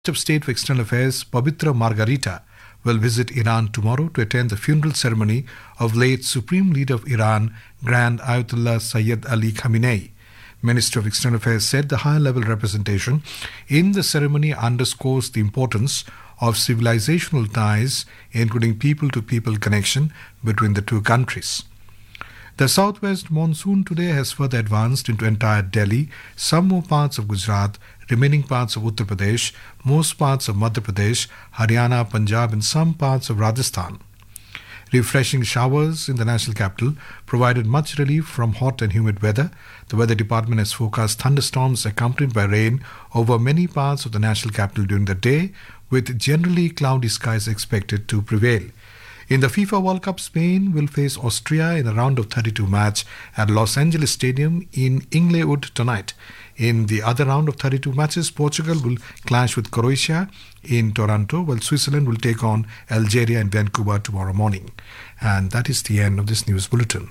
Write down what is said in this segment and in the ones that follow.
of State for External Affairs, Pavitra Margarita, will visit Iran tomorrow to attend the funeral ceremony of late Supreme Leader of Iran, Grand Ayatollah Sayyid Ali Khamenei. Minister of External Affairs said the high-level representation in the ceremony underscores the importance of civilizational ties, including people-to-people connection between the two countries. The southwest monsoon today has further advanced into entire Delhi, some more parts of Gujarat, remaining parts of Uttar Pradesh, most parts of Madhya Pradesh, Haryana, Punjab and some parts of Rajasthan. Refreshing showers in the national capital provided much relief from hot and humid weather. The weather department has forecast thunderstorms accompanied by rain over many parts of the national capital during the day, with generally cloudy skies expected to prevail. In the FIFA World Cup, Spain will face Austria in a round of 32 match at Los Angeles Stadium in Inglewood tonight. In the other round of 32 matches, Portugal will clash with Croatia in Toronto, while Switzerland will take on Algeria in Vancouver tomorrow morning. And that is the end of this news bulletin.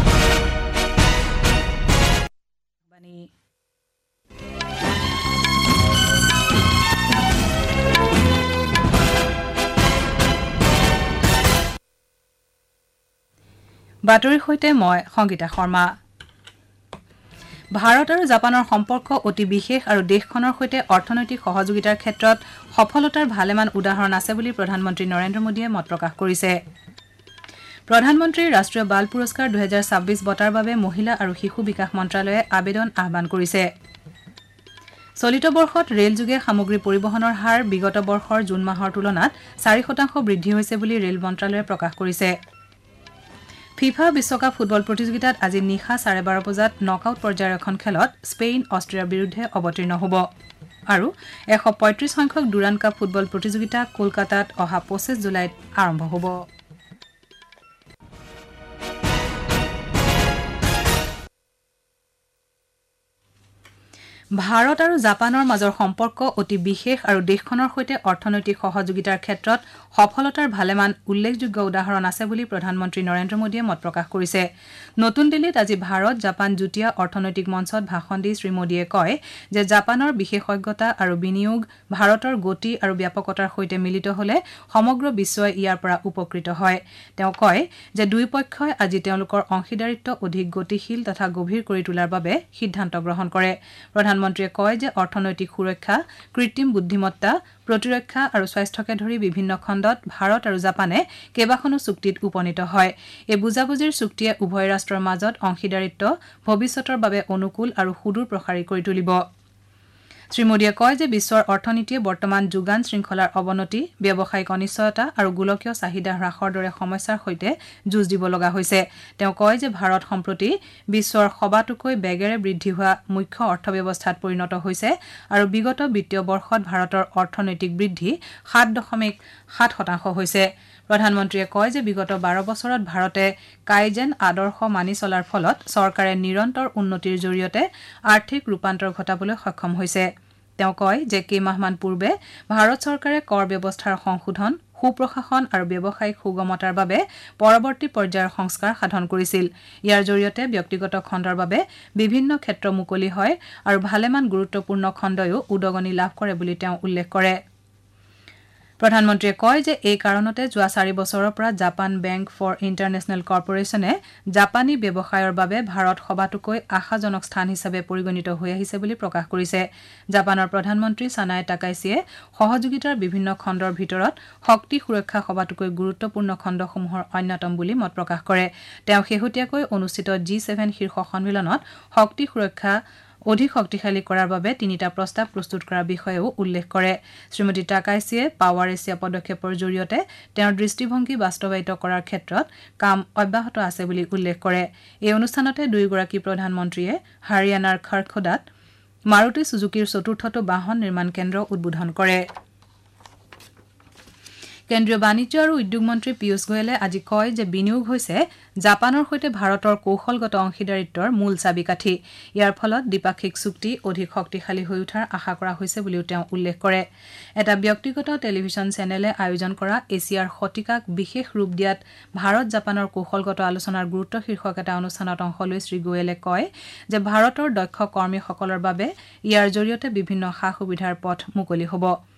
বাতৰিৰ সৈতে মই সংগীতা শৰ্মা। ভাৰত আৰু জাপানৰ সম্পৰ্ক অতি বিশেষ আৰু দেশখনৰ সৈতে অৰ্থনৈতিক সহযোগিতাৰ ক্ষেত্ৰত সফলতাৰ ভালেমান উদাহৰণ আছে বুলি প্ৰধানমন্ত্ৰী নৰেন্দ্ৰ মোদীয়ে মত প্ৰকাশ কৰিছে। প্ৰধানমন্ত্ৰীৰ ৰাষ্ট্ৰীয় বাল পুৰস্কাৰ 2026 বঁটাৰ বাবে মহিলা আৰু শিশু বিকাশ মন্ত্ৰালয়ে আবেদন আহ্বান কৰিছে। চলিত বৰ্ষত ৰেলযোগে সামগ্ৰী পৰিবহণৰ হাৰ বিগত বৰ্ষৰ জুন মাহৰ তুলনাত 4% বৃদ্ধি হৈছে বুলি ৰেল মন্ত্ৰালয়ে প্ৰকাশ কৰিছে। ফিফা বিশ্বকাপ ফুটবল প্ৰতিযোগিতাত আজি নিশা 12:30 বজাত নকআউট পৰ্যায়ৰ এখন খেলত স্পেইন অষ্ট্ৰিয়াৰ বিৰুদ্ধে অৱতীৰ্ণ হ'ব আৰু 135 সংখ্যক ডুৰাণ্ড কাপ ফুটবল প্ৰতিযোগিতা কলকাতাত অহা 25 জুলাইত আৰম্ভ হ'ব। ভাৰত আৰু জাপানৰ মাজৰ সম্পৰ্ক অতি বিশেষ আৰু দেশখনৰ সৈতে অৰ্থনৈতিক সহযোগিতাৰ ক্ষেত্ৰত সফলতাৰ ভালেমান উল্লেখযোগ্য উদাহৰণ আছে বুলি প্ৰধানমন্ত্ৰী নৰেন্দ্ৰ মোদীয়ে মত প্ৰকাশ কৰিছে। নতুন দিল্লীত আজি ভাৰত জাপান যুটীয়া অৰ্থনৈতিক মঞ্চত ভাষণ দি শ্ৰী মোদীয়ে কয় যে জাপানৰ বিশেষজ্ঞতা আৰু বিনিয়োগ ভাৰতৰ গতি আৰু ব্যাপকতাৰ সৈতে মিলিত হলে সমগ্ৰ বিশ্বই ইয়াৰ পৰা উপকৃত হয়। তেওঁ কয় যে দুই পক্ষই আজি তেওঁলোকৰ অংশীদাৰিত্ব অধিক গতিশীল তথা গভীৰ কৰি তোলাৰ বাবে সিদ্ধান্ত গ্ৰহণ কৰে। প্ৰধানমন্ত্ৰীয়ে কয় যে অৰ্থনৈতিক সুৰক্ষা, কৃত্ৰিম বুদ্ধিমত্তা, প্ৰতিৰক্ষা আৰু স্বাস্থ্যকে ধৰি বিভিন্ন খণ্ডত ভাৰত আৰু জাপানে কেইবাখনো চুক্তিত উপনীত হয়। এই বুজাবুজিৰ চুক্তিয়ে উভয় ৰাষ্ট্ৰৰ মাজত অংশীদাৰিত্ব ভৱিষ্যতৰ বাবে অনুকূল আৰু সুদূৰ প্ৰসাৰী কৰি তুলিব। শ্ৰীমোদীয়ে কয় যে বিশ্বৰ অৰ্থনীতিয়ে বৰ্তমান যোগান শৃংখলাৰ অৱনতি, ব্যৱসায়িক অনিশ্চয়তা আৰু গোলকীয় চাহিদা হ্ৰাসৰ দৰে সমস্যাৰ সৈতে যুঁজ দিব লগা হৈছে। তেওঁ কয় যে ভাৰত সম্প্ৰতি বিশ্বৰ সবাতোকৈ বেগেৰে বৃদ্ধি হোৱা মুখ্য অৰ্থব্যৱস্থাত পৰিণত হৈছে আৰু বিগত বিত্তীয় বৰ্ষত ভাৰতৰ অৰ্থনৈতিক বৃদ্ধি 7.7% হৈছে। প্ৰধানমন্ত্ৰীয়ে কয় যে বিগত 12 বছৰত ভাৰতে কাইজেন আদৰ্শ মানি চলাৰ ফলত চৰকাৰে নিৰন্তৰ উন্নতিৰ জৰিয়তে আৰ্থিক ৰূপান্তৰ ঘটাবলৈ সক্ষম হৈছে। তেওঁ কয় যে কেইমাহমান পূৰ্বে ভাৰত চৰকাৰে কৰ ব্যৱস্থাৰ সংশোধন, সুপ্ৰশাসন আৰু ব্যৱসায়িক সুগমতাৰ বাবে পৰৱৰ্তী পৰ্যায়ৰ সংস্কাৰ সাধন কৰিছিল। ইয়াৰ জৰিয়তে ব্যক্তিগত খণ্ডৰ বাবে বিভিন্ন ক্ষেত্ৰ মুকলি হয় আৰু ভালেমান গুৰুত্বপূৰ্ণ খণ্ডয়ো উদগনি লাভ কৰে বুলি তেওঁ উল্লেখ কৰে। প্ৰধানমন্ত্ৰীয়ে কয় যে এই কাৰণতে যোৱা 4 বছৰৰ পৰা জাপান বেংক ফৰ ইণ্টাৰনেশ্যনেল কৰ্পৰেশ্যনে জাপানী ব্যৱসায়ৰ বাবে ভাৰত সবাতোকৈ আশাজনক স্থান হিচাপে পৰিগণিত হৈ আহিছে বুলি প্ৰকাশ কৰিছে। জাপানৰ প্ৰধানমন্ত্ৰী ছানাই টাকাইছিয়ে সহযোগিতাৰ বিভিন্ন খণ্ডৰ ভিতৰত শক্তি সুৰক্ষা সবাতোকৈ গুৰুত্বপূৰ্ণ খণ্ডসমূহৰ অন্যতম বুলি মত প্ৰকাশ কৰে। তেওঁ শেহতীয়াকৈ অনুষ্ঠিত G7 শীৰ্ষ সন্মিলনত শক্তি সুৰক্ষা অধিক শক্তিশালী কৰাৰ বাবে 3টা প্ৰস্তাৱ প্ৰস্তুত কৰাৰ বিষয়েও উল্লেখ কৰে। শ্ৰীমতী টাকাইছিয়ে পাৱাৰ এছিয়া পদক্ষেপৰ জৰিয়তে তেওঁৰ দৃষ্টিভংগী বাস্তৱায়িত কৰাৰ ক্ষেত্ৰত কাম অব্যাহত আছে বুলি উল্লেখ কৰে। এই অনুষ্ঠানতে দুয়োগৰাকী প্ৰধানমন্ত্ৰীয়ে হাৰিয়ানাৰ খৰখোদাত মাৰুতি সুজুকিৰ 4টো বাহন নিৰ্মাণ কেন্দ্ৰ উদ্বোধন কৰে। কেন্দ্ৰীয় বাণিজ্য আৰু উদ্যোগ মন্ত্ৰী পীয়ূষ গোয়েলে আজি কয় যে বিনিয়োগ হৈছে জাপানৰ সৈতে ভাৰতৰ কৌশলগত অংশীদাৰিত্বৰ মূল চাবিকাঠি। ইয়াৰ ফলত দ্বিপাক্ষিক চুক্তি অধিক শক্তিশালী হৈ উঠাৰ আশা কৰা হৈছে বুলিও তেওঁ উল্লেখ কৰে। এটা ব্যক্তিগত টেলিভিছন চেনেলে আয়োজন কৰা এছিয়াৰ শতিকাক বিশেষ ৰূপ দিয়াত ভাৰত জাপানৰ কৌশলগত আলোচনাৰ গুৰুত্ব শীৰ্ষক এটা অনুষ্ঠানত অংশ লৈ শ্ৰী গোয়েলে কয় যে ভাৰতৰ দক্ষ কৰ্মীসকলৰ বাবে ইয়াৰ জৰিয়তে বিভিন্ন সা সুবিধাৰ পথ মুকলি হ'ব।